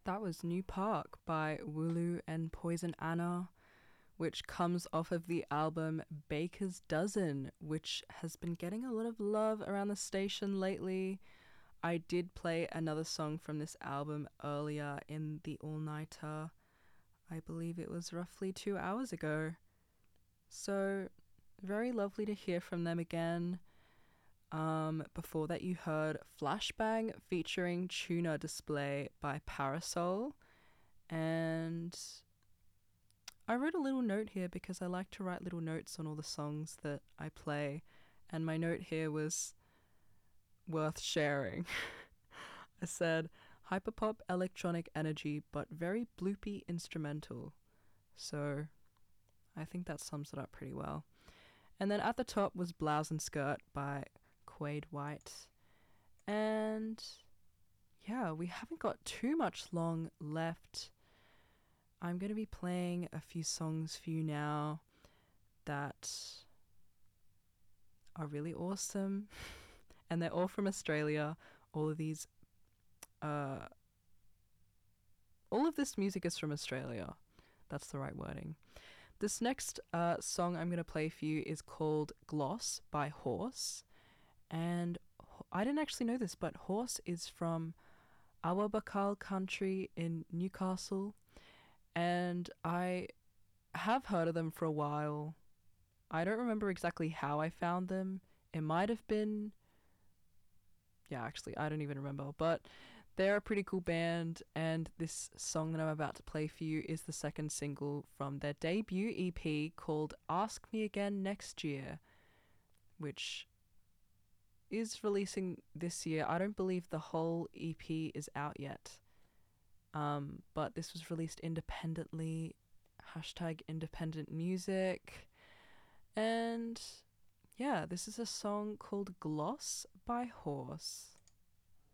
That was New Park by Wooloo and Poison Anna, which comes off of the album Baker's Dozen, which has been getting a lot of love around the station lately. I did play another song from this album earlier in the all-nighter. I believe it was roughly 2 hours ago. So, very lovely to hear from them again. Before that, you heard Flashbang featuring Tuna Display by Parasol. And I wrote a little note here because I like to write little notes on all the songs that I play. And my note here was worth sharing. I said, hyperpop electronic energy, but very bloopy instrumental. So I think that sums it up pretty well. And then at the top was Blouse and Skirt by Quade White. And yeah, we haven't got too much long left. I'm going to be playing a few songs for you now that are really awesome. And they're all from Australia. All of this music is from Australia. That's the right wording. This next song I'm going to play for you is called Gloss by Horse. And I didn't actually know this, but Horse is from Awabakal country in Newcastle. And I have heard of them for a while. I don't remember exactly how I found them. It might have been... Yeah, actually, I don't even remember. But they're a pretty cool band, and this song that I'm about to play for you is the second single from their debut EP called Ask Me Again Next Year, which is releasing this year. I don't believe the whole EP is out yet, but this was released independently, #independent music, and yeah, this is a song called Gloss by Horse.